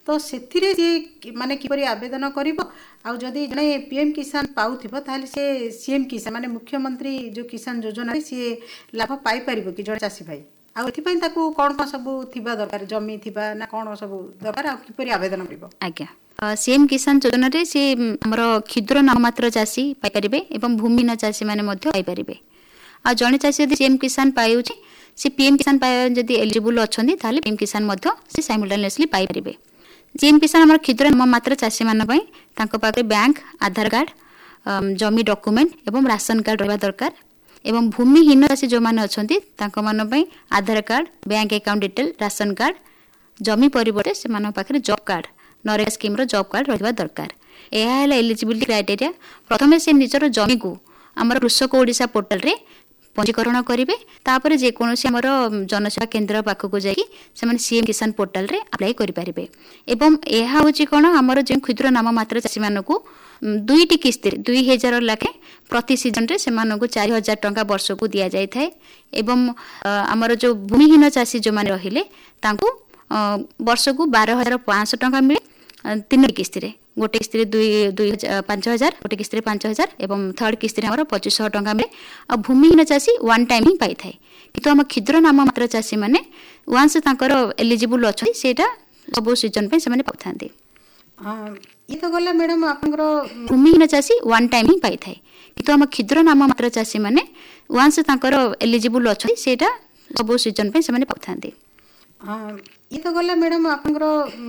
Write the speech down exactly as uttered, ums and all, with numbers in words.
तो ସେଥିରେ ସିଏ ମାନେ କିପରି ଆବେଦନ କରିବ ଆଉ ଯଦି ଜଣେ ପିଏମ୍ କିଷାନ ପାଉଥିବ ତାହେଲେ ସେ ସିଏମ୍ କିଷାନ ମାନେ ମୁଖ୍ୟମନ୍ତ୍ରୀ ଯେଉଁ କିଷାନ ଯୋଜନାରେ ସିଏ ଲାଭ ପାଇପାରିବ କି ଜଣେ ଚାଷୀ ଭାଇ ଆଉ ଏଥିପାଇଁ ତାକୁ କ'ଣ କ'ଣ ସବୁ ଥିବା ଦରକାର ଜମି ଥିବା ନା କ'ଣ ସବୁ ଦରକାର ଆଉ କିପରି ଆବେଦନ କରିବ? ଆଜ୍ଞା ସିଏମ୍ କିଷାନ ଯୋଜନାରେ ସେ ଆମର କ୍ଷୁଦ୍ର ନାମମାତ୍ର ଚାଷୀ ପାଇପାରିବେ ଏବଂ ଭୂମିହୀନ ଚାଷୀମାନେ ମଧ୍ୟ ପାଇପାରିବେ। ଆଉ ଜଣେ ଚାଷୀ ଯଦି ସିଏମ୍ କିଷାନ ପାଉଛି ସେ ପିଏମ୍ କିଷାନ ଯଦି ଏଲିଜିବୁଲ ଅଛନ୍ତି ତାହେଲେ ପିଏମ୍ କିଷାନ ମଧ୍ୟ ସେ ସାଇମଲ୍ଟାନିୟସଲି ପାଇପାରିବେ। ସିଏମ୍ କିଷାନ ଆମର କ୍ଷୁଦ୍ର ନାମମାତ୍ର ଚାଷୀମାନଙ୍କ ପାଇଁ ତାଙ୍କ ପାଖରେ ବ୍ୟାଙ୍କ ଆଧାର କାର୍ଡ଼ ଜମି ଡକୁମେଣ୍ଟ ଏବଂ ରାସନ କାର୍ଡ଼ ରହିବା ଦରକାର ଏବଂ ଭୂମିହୀନ ଚାଷୀ ଯେଉଁମାନେ ଅଛନ୍ତି ତାଙ୍କମାନଙ୍କ ପାଇଁ ଆଧାର card bank account detail ration card ଜମି ପରିବର୍ତ୍ତେ ସେମାନଙ୍କ ପାଖରେ job card NREGA ସ୍କିମ୍ର job card ରହିବା ଦରକାର। ଏହା ହେଲା ଏଲିଜିବିଲିଟି କ୍ରାଇଟେରିଆ। ପ୍ରଥମେ ସେ ନିଜର ଜମିକୁ ଆମର କୃଷକ ଓଡ଼ିଶା ପୋର୍ଟାଲରେ ପଞ୍ଜୀକରଣ କରିବେ ତାପରେ ଯେକୌଣସି ଆମର ଜନସେବା କେନ୍ଦ୍ର ପାଖକୁ ଯାଇକି ସେମାନେ ସିଏମ୍ କିଷାନ ପୋର୍ଟାଲରେ ଆପ୍ଲାଏ କରିପାରିବେ ଏବଂ ଏହା ହେଉଛି କ'ଣ ଆମର ଯେଉଁ କ୍ଷୁଦ୍ର ନାମମାତ୍ର ଚାଷୀମାନଙ୍କୁ ଦୁଇଟି କିସ୍ତିରେ ଦୁଇ ହଜାର ଲେଖାଏଁ ପ୍ରତି ସିଜନରେ ସେମାନଙ୍କୁ ଚାରି ହଜାର ଟଙ୍କା ବର୍ଷକୁ ଦିଆଯାଇଥାଏ ଏବଂ ଆମର ଯେଉଁ ଭୂମିହୀନ ଚାଷୀ ଯେଉଁମାନେ ରହିଲେ ତାଙ୍କୁ ବର୍ଷକୁ ବାର ହଜାର ପାଞ୍ଚଶହ ଟଙ୍କା ମିଳେ ତିନୋଟି କିସ୍ତିରେ ଗୋଟେ କିସ୍ତିରେ ଦୁଇ ଦୁଇ ପାଞ୍ଚ ହଜାର ଗୋଟେ କିସ୍ତିରେ ପାଞ୍ଚ ହଜାର ଏବଂ ଥର୍ଡ କିସ୍ତିରେ ଆମର ପଚିଶ ଶହ ଟଙ୍କା ମିଳେ ଆଉ ଭୂମିହୀନ ଚାଷୀ ୱାନ୍ ଟାଇମ୍ ହିଁ ପାଇଥାଏ। କିନ୍ତୁ ଆମ କ୍ଷୁଦ୍ର ନାମମାତ୍ର ଚାଷୀମାନେ ୱାନ୍ସ ତାଙ୍କର ଏଲିଜିବୁଲ ଅଛନ୍ତି ସେଇଟା ସବୁ ସିଜନ ପାଇଁ ସେମାନେ ପାଉଥାନ୍ତି। ଇଏ ତ ଗଲା ମ୍ୟାଡ଼ାମ ଆପଣଙ୍କର ଭୂମିହୀନ ଚାଷୀ ୱାନ୍ ଟାଇମ୍ ହିଁ ପାଇଥାଏ କିନ୍ତୁ ଆମ କ୍ଷୁଦ୍ର ନାମମାତ୍ର ଚାଷୀମାନେ ୱାନ୍ସ ତାଙ୍କର ଏଲିଜିବୁଲ ଅଛନ୍ତି ସେଇଟା ସବୁ ସିଜନ ପାଇଁ ସେମାନେ ପାଉଥାନ୍ତି। ଇଏ ତ ଗଲା ମ୍ୟାଡ଼ାମ ଆପଣଙ୍କର